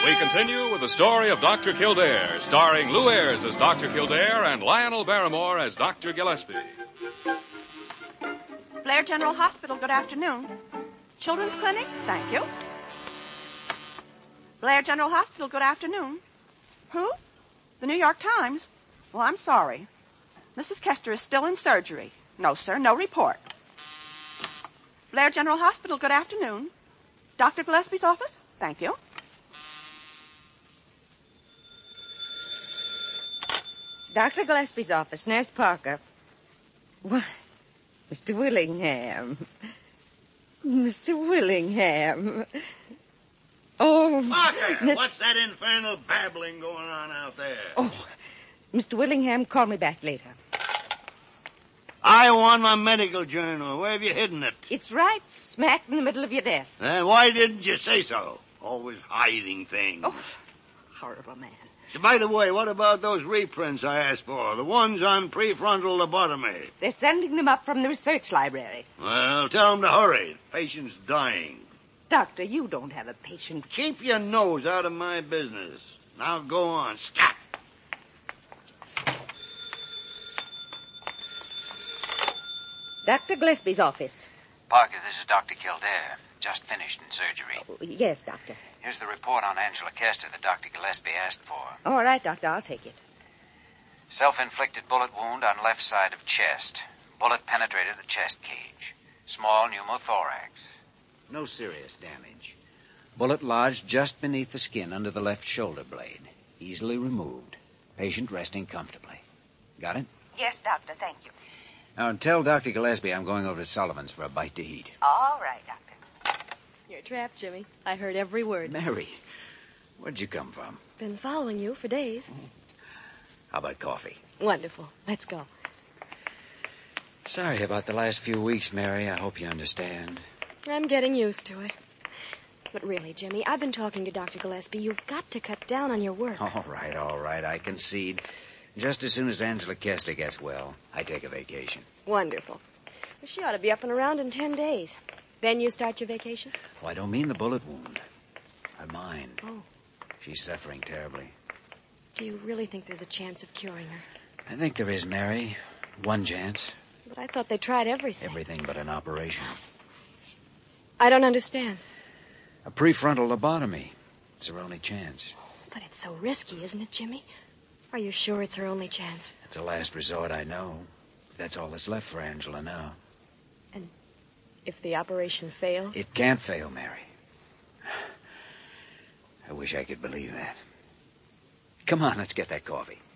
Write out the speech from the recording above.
We continue with the story of Dr. Kildare, starring Lou Ayres as Dr. Kildare and Lionel Barrymore as Dr. Gillespie. Blair General Hospital, good afternoon. Children's Clinic, thank you. Blair General Hospital, good afternoon. Who? The New York Times? Well, I'm sorry. Mrs. Kester is still in surgery. No, sir, no report. Blair General Hospital, good afternoon. Dr. Gillespie's office? Thank you. Dr. Gillespie's office, Nurse Parker. What? Mr. Willingham. Mr. Willingham. Oh, Parker, what's that infernal babbling going on out there? Oh, Mr. Willingham, call me back later. I want my medical journal. Where have you hidden it? It's right smack in the middle of your desk. Then why didn't you say so? Always hiding things. Oh, horrible man. So, by the way, what about those reprints I asked for? The ones on prefrontal lobotomy? They're sending them up from the research library. Well, tell them to hurry. The patient's dying. Doctor, you don't have a patient. Keep your nose out of my business. Now go on. Stop. Dr. Gillespie's office. Parker, this is Dr. Kildare. Just finished in surgery. Oh, yes, Doctor. Here's the report on Angela Kester that Dr. Gillespie asked for. All right, Doctor, I'll take it. Self-inflicted bullet wound on left side of chest. Bullet penetrated the chest cage. Small pneumothorax. No serious damage. Bullet lodged just beneath the skin under the left shoulder blade. Easily removed. Patient resting comfortably. Got it? Yes, Doctor, thank you. Now, tell Dr. Gillespie I'm going over to Sullivan's for a bite to eat. All right, Doctor. You're trapped, Jimmy. I heard every word. Mary, where'd you come from? Been following you for days. How about coffee? Wonderful. Let's go. Sorry about the last few weeks, Mary. I hope you understand. I'm getting used to it. But really, Jimmy, I've been talking to Dr. Gillespie. You've got to cut down on your work. All right. I concede. Just as soon as Angela Kester gets well, I take a vacation. Wonderful. Well, she ought to be up and around in 10 days. Then you start your vacation? Oh, I don't mean the bullet wound. Her mind. Oh. She's suffering terribly. Do you really think there's a chance of curing her? I think there is, Mary. One chance. But I thought they tried everything. Everything but an operation. I don't understand. A prefrontal lobotomy. It's her only chance. But it's so risky, isn't it, Jimmy? Are you sure it's her only chance? It's a last resort, I know. That's all that's left for Angela now. And if the operation fails? It can't fail, Mary. I wish I could believe that. Come on, let's get that coffee.